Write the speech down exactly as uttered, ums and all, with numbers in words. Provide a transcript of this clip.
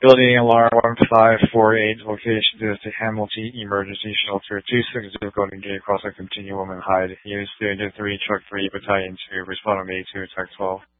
Building Alarm one five four eight, location is the Hamilton Emergency Shelter, two six zero Golden Gate, cross the continuum and hide. Use the three Truck three Battalion to respond on A two, Attack twelve.